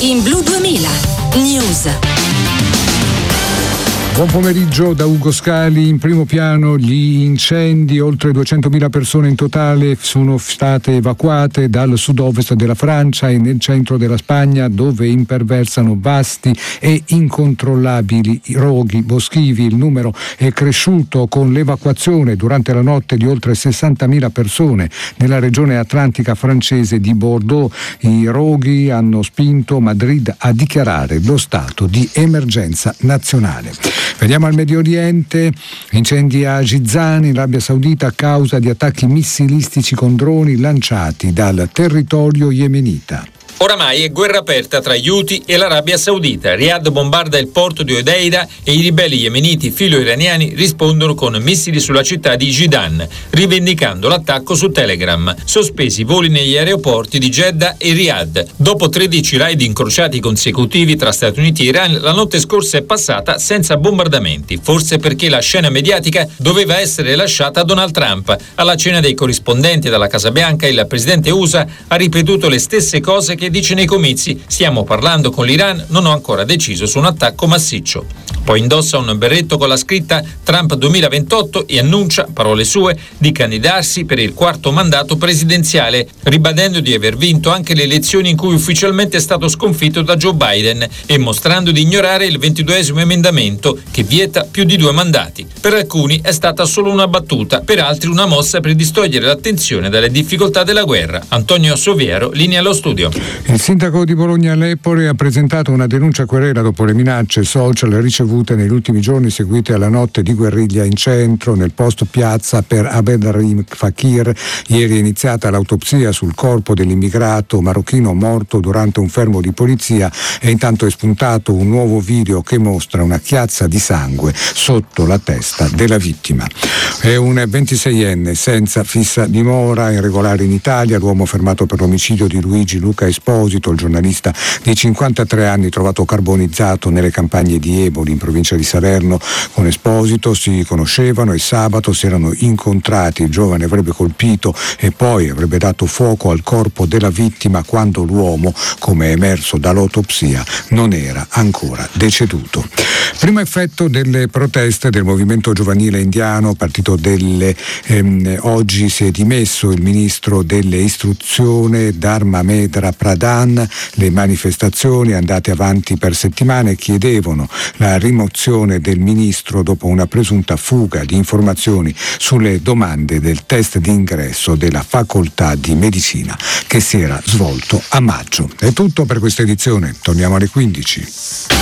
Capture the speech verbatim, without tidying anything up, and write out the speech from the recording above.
in Blu duemila News. Buon pomeriggio da Ugo Scali. In primo piano gli incendi, oltre duecentomila persone in totale sono state evacuate dal sud-ovest della Francia e nel centro della Spagna, dove imperversano vasti e incontrollabili roghi boschivi. Il numero è cresciuto con l'evacuazione durante la notte di oltre sessantamila persone nella regione atlantica francese di Bordeaux. I roghi hanno spinto Madrid a dichiarare lo stato di emergenza nazionale. Veniamo al Medio Oriente, incendi a Jizan in Arabia Saudita a causa di attacchi missilistici con droni lanciati dal territorio yemenita. Oramai è guerra aperta tra gli Houthi e l'Arabia Saudita. Riyadh bombarda il porto di Hodeida e i ribelli yemeniti filo-iraniani rispondono con missili sulla città di Jizan, rivendicando l'attacco su Telegram. Sospesi i voli negli aeroporti di Jeddah e Riyadh. Dopo tredici raid incrociati consecutivi tra Stati Uniti e Iran, la notte scorsa è passata senza bombardamenti, forse perché la scena mediatica doveva essere lasciata a Donald Trump. Alla cena dei corrispondenti dalla Casa Bianca, il presidente U S A ha ripetuto le stesse cose che dice nei comizi: stiamo parlando con l'Iran, non ho ancora deciso su un attacco massiccio. Poi indossa un berretto con la scritta Trump duemilaventotto e annuncia, parole sue, di candidarsi per il quarto mandato presidenziale, ribadendo di aver vinto anche le elezioni in cui ufficialmente è stato sconfitto da Joe Biden e mostrando di ignorare il ventiduesimo emendamento che vieta più di due mandati. Per alcuni è stata solo una battuta, per altri una mossa per distogliere l'attenzione dalle difficoltà della guerra. Antonio Soviero, linea allo studio. Il sindaco di Bologna Lepore ha presentato una denuncia querela dopo le minacce social ricevute negli ultimi giorni seguite alla notte di guerriglia in centro nel posto piazza per Abdelrahim Fakir. Ieri è iniziata l'autopsia sul corpo dell'immigrato marocchino morto durante un fermo di polizia e intanto è spuntato un nuovo video che mostra una chiazza di sangue sotto la testa della vittima. È un ventiseienne senza fissa dimora, irregolare in Italia, l'uomo fermato per l'omicidio di Luigi Luca Esposito, il giornalista di cinquantatré anni trovato carbonizzato nelle campagne di Eboli in provincia di Salerno. Con Esposito si conoscevano e sabato si erano incontrati. Il giovane avrebbe colpito e poi avrebbe dato fuoco al corpo della vittima quando l'uomo, come è emerso dall'autopsia, non era ancora deceduto. Primo effetto delle proteste del movimento giovanile indiano, partito delle ehm, oggi si è dimesso il ministro delle istruzioni Dharmendra Pradhan. Le manifestazioni andate avanti per settimane chiedevano la rimozione del ministro dopo una presunta fuga di informazioni sulle domande del test d'ingresso della facoltà di medicina che si era svolto a maggio. È tutto per questa edizione, torniamo alle quindici.